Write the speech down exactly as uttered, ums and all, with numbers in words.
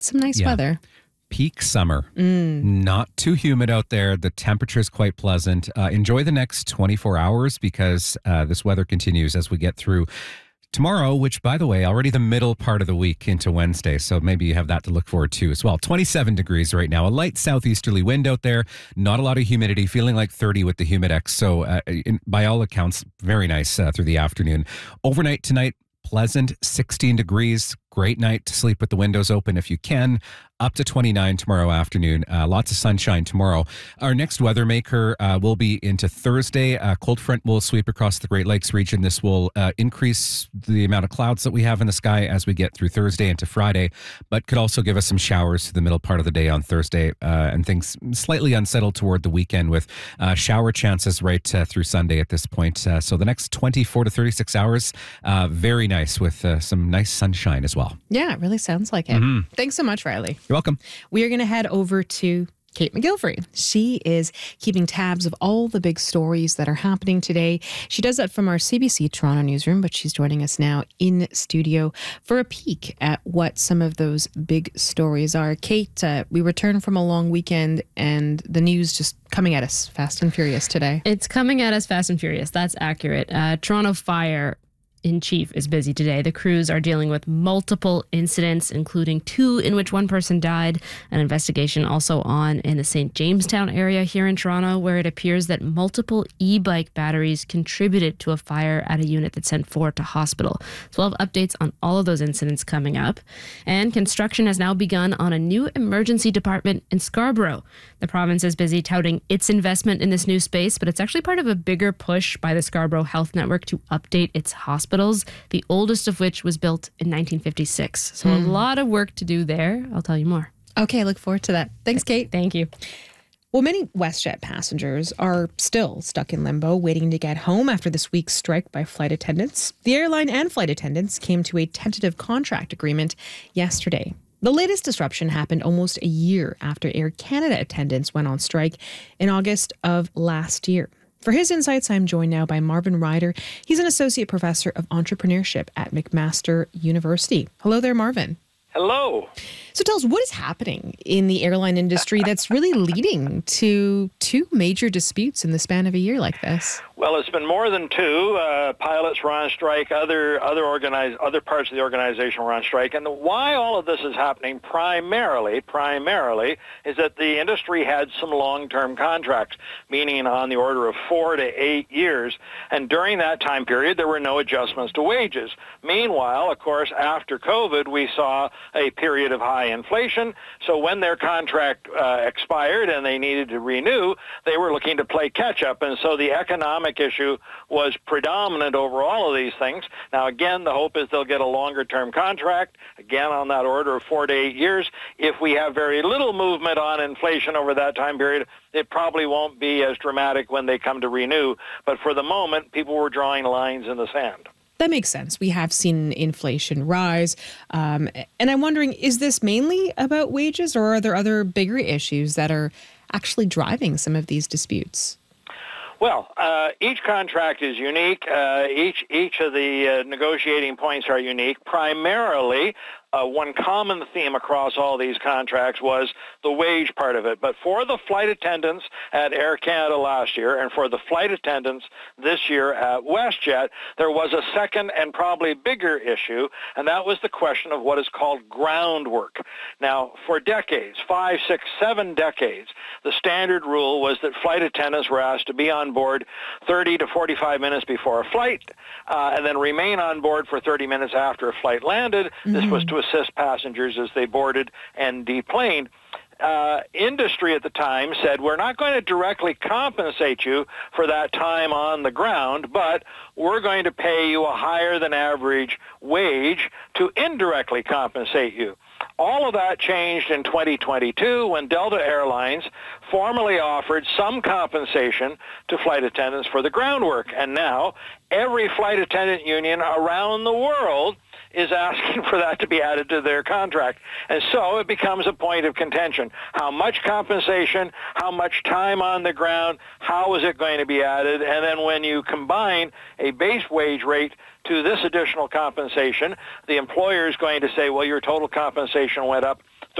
some nice Yeah. weather. Peak summer. Mm. Not too humid out there. The temperature is quite pleasant. Uh, enjoy the next twenty-four hours because uh, this weather continues as we get through tomorrow, which, by the way, already the middle part of the week into Wednesday. So maybe you have that to look forward to as well. twenty-seven degrees right now. A light southeasterly wind out there. Not a lot of humidity. Feeling like thirty with the Humidex. So uh, in, by all accounts, very nice uh, through the afternoon. Overnight tonight, pleasant, sixteen degrees. Great night to sleep with the windows open if you can. Up to twenty-nine tomorrow afternoon. Uh, lots of sunshine tomorrow. Our next weather maker uh, will be into Thursday. A cold front will sweep across the Great Lakes region. This will uh, increase the amount of clouds that we have in the sky as we get through Thursday into Friday, but could also give us some showers through the middle part of the day on Thursday uh, and things slightly unsettled toward the weekend with uh, shower chances right uh, through Sunday at this point. Uh, so the next twenty-four to thirty-six hours, uh, very nice with uh, some nice sunshine as well. Yeah, it really sounds like it. Mm-hmm. Thanks so much, Riley. You're welcome. We are going to head over to Kate McGilvery. She is keeping tabs of all the big stories that are happening today. She does that from our C B C Toronto newsroom, but she's joining us now in studio for a peek at what some of those big stories are. Kate, uh, we return from a long weekend and the news just coming at us fast and furious today. It's coming at us fast and furious. That's accurate. Uh, Toronto Fire in chief is busy today. The crews are dealing with multiple incidents, including two in which one person died. An investigation also on in the Saint Jamestown area here in Toronto, where it appears that multiple e-bike batteries contributed to a fire at a unit that sent four to hospital. So we'll have updates on all of those incidents coming up. And construction has now begun on a new emergency department in Scarborough. The province is busy touting its investment in this new space, but it's actually part of a bigger push by the Scarborough Health Network to update its hospital. Hospitals, the oldest of which was built in nineteen fifty-six. So Hmm. a lot of work to do there. I'll tell you more. Okay, I look forward to that. Thanks, Kate. Thank you. Well, many WestJet passengers are still stuck in limbo, waiting to get home after this week's strike by flight attendants. The airline and flight attendants came to a tentative contract agreement yesterday. The latest disruption happened almost a year after Air Canada attendants went on strike in August of last year. For his insights, I'm joined now by Marvin Ryder. He's an associate professor of entrepreneurship at McMaster University. Hello there, Marvin. Hello. So tell us, what is happening in the airline industry that's really leading to two major disputes in the span of a year like this? Well, it's been more than two. Uh, pilots were on strike. Other other organize, other parts of the organization were on strike. And the, why all of this is happening primarily, primarily, is that the industry had some long-term contracts, meaning on the order of four to eight years. And during that time period, there were no adjustments to wages. Meanwhile, of course, after COVID, we saw a period of high inflation. So when their contract uh, expired and they needed to renew, they were looking to play catch-up. And so the economic issue was predominant over all of these things. Now, again, the hope is they'll get a longer-term contract, again, on that order of four to eight years. If we have very little movement on inflation over that time period, it probably won't be as dramatic when they come to renew. But for the moment, people were drawing lines in the sand. That makes sense. We have seen inflation rise. Um, and I'm wondering, is this mainly about wages, or are there other bigger issues that are actually driving some of these disputes? Well, uh, each contract is unique. Uh, each each of the uh, negotiating points are unique. Primarily, uh, one common theme across all these contracts was the wage part of it. But for the flight attendants at Air Canada last year and for the flight attendants this year at WestJet, there was a second and probably bigger issue, and that was the question of what is called ground work. Now, for decades, five, six, seven decades, the standard rule was that flight attendants were asked to be on board thirty to forty-five minutes before a flight uh, and then remain on board for thirty minutes after a flight landed. Mm-hmm. This was to assist passengers as they boarded and deplaned. Uh, industry at the time said, we're not going to directly compensate you for that time on the ground, but we're going to pay you a higher than average wage to indirectly compensate you. All of that changed in twenty twenty-two when Delta Airlines formally offered some compensation to flight attendants for the groundwork. And now every flight attendant union around the world is asking for that to be added to their contract. And so it becomes a point of contention. How much compensation, how much time on the ground, how is it going to be added? And then when you combine a base wage rate to this additional compensation, the employer is going to say, well, your total compensation went up